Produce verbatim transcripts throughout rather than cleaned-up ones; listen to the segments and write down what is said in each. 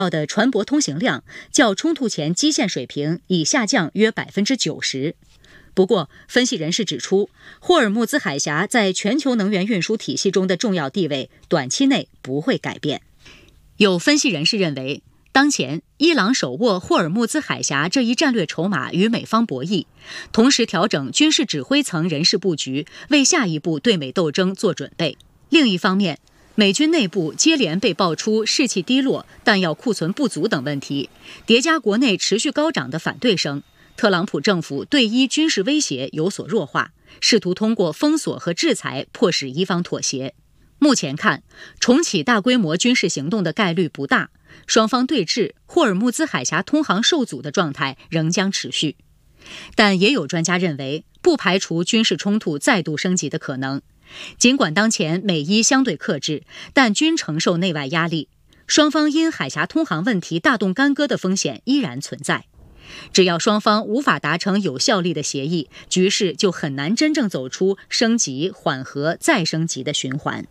的船舶通行量较冲突前基线水平已下降约百分之九十。不过，分析人士指出，霍尔木兹海峡在全球能源运输体系中的重要地位，短期内不会改变。有分析人士认为，当前伊朗手握霍尔木兹海峡这一战略筹码与美方博弈，同时调整军事指挥层人事布局，为下一步对美斗争做准备。另一方面，美军内部接连被爆出士气低落、弹药库存不足等问题，叠加国内持续高涨的反对声，特朗普政府对伊军事威胁有所弱化，试图通过封锁和制裁迫使伊方妥协。目前看，重启大规模军事行动的概率不大，双方对峙、霍尔木兹海峡通航受阻的状态仍将持续。但也有专家认为，不排除军事冲突再度升级的可能。尽管当前美伊相对克制，但均承受内外压力，双方因海峡通航问题大动干戈的风险依然存在。只要双方无法达成有效力的协议，局势就很难真正走出升级、缓和、再升级的循环。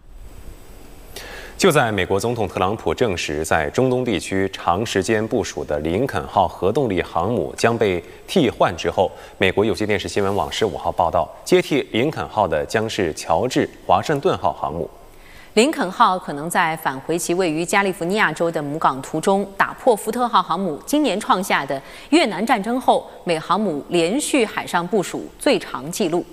就在美国总统特朗普证实在中东地区长时间部署的林肯号核动力航母将被替换之后，美国有线电视新闻网十五号报道，接替林肯号的将是乔治华盛顿号航母。 林肯号可能在返回其位于加利福尼亚州的母港途中，打破福特号航母今年创下的越南战争后美航母连续海上部署最长纪录。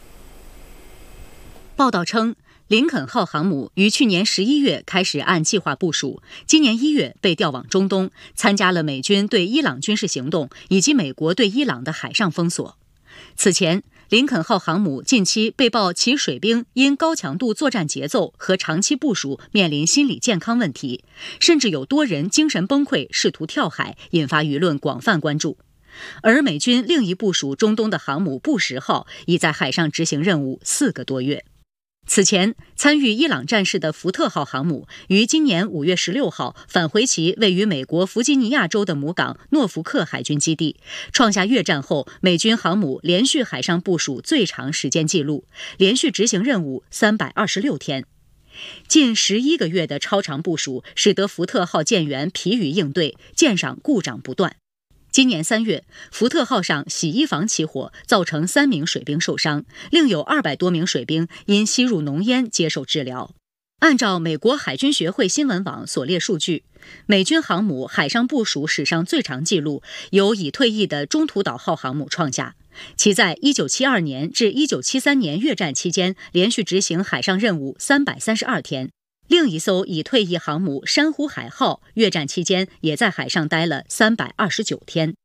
报道称，林肯号航母于去年十一月开始按计划部署，今年一月被调往中东，参加了美军对伊朗军事行动以及美国对伊朗的海上封锁。此前，林肯号航母近期被曝其水兵因高强度作战节奏和长期部署面临心理健康问题，甚至有多人精神崩溃，试图跳海，引发舆论广泛关注。而美军另一部署中东的航母布什号已在海上执行任务四个多月。此前，参与伊朗战事的福特号航母于今年五月十六号返回其位于美国弗吉尼亚州的母港诺福克海军基地，创下越战后美军航母连续海上部署最长时间纪录，连续执行任务三百二十六天。近十一个月的超长部署，使得福特号舰员疲于应对，舰上故障不断。今年三月，福特号上洗衣房起火，造成三名水兵受伤，另有二百多名水兵因吸入浓烟接受治疗。按照美国海军学会新闻网所列数据，美军航母海上部署史上最长纪录由已退役的中途岛号航母创下，其在一九七二年至一九七三年越战期间连续执行海上任务三百三十二天。另一艘已退役航母珊瑚海号越战期间也在海上待了三百二十九天。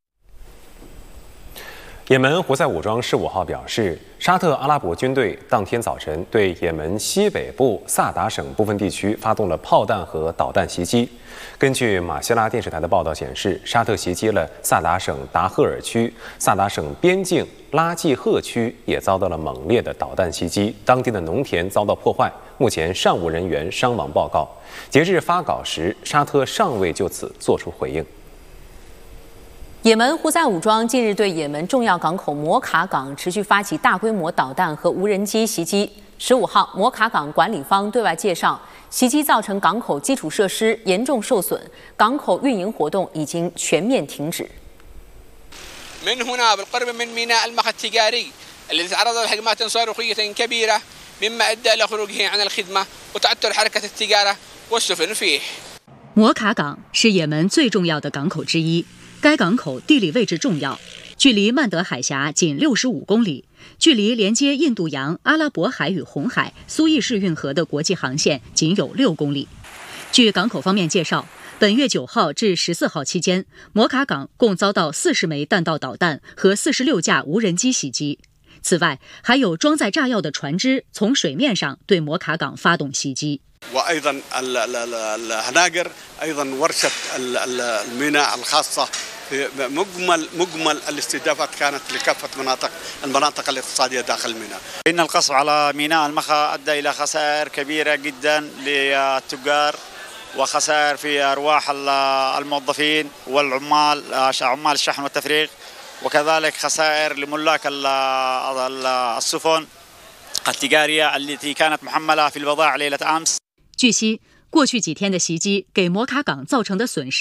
也门胡塞武装十五号表示，沙特阿拉伯军队当天早晨对也门西北部萨达省部分地区发动了炮弹和导弹袭击。根据马希拉电视台的报道显示，沙特袭击了萨达省达赫尔区，萨达省边境拉季赫区也遭到了猛烈的导弹袭击，当地的农田遭到破坏，目前尚无人员伤亡报告。截至发稿时，沙特尚未就此作出回应。 也门胡塞武装近日对也门重要港口摩卡港持续发起大规模导弹和无人机袭击。十五号，摩卡港管理方对外介绍，袭击造成港口基础设施严重受损，港口运营活动已经全面停止。 من هنا بالقرب من ميناء المخا التجاري الذي تعرض لهجمات صاروخية كبيرة مما أدى إلى خروجه عن الخدمة وتعطل حركة التجارة والسفن فيه。 摩卡港是也门最重要的港口之一。该港口地理位置重要，距离曼德海峡仅六十五公里，距离连接印度洋、阿拉伯海与红海、苏伊士运河的国际航线仅有六公里。据港口方面介绍，本月九号至十四号期间，摩卡港共遭到四十枚弹道导弹和四十六架无人机袭击。此外，还有装载炸药的船只从水面上对摩卡港发动袭击。 وايضا الهناجر ايضا ورشه الميناء الخاصه في مجمل مجمل الاستهدافات كانت لكافه مناطق المناطق الاقتصاديه داخل الميناء. ان القصف على ميناء المخا ادى الى خسائر كبيره جدا للتجار وخسائر في ارواح الموظفين والعمال عمال الشحن والتفريغ وكذلك خسائر لملاك السفن التجاريه التي كانت محمله في البضائع ليله امس。 据悉， 过去几天的袭击给摩卡港造成的损失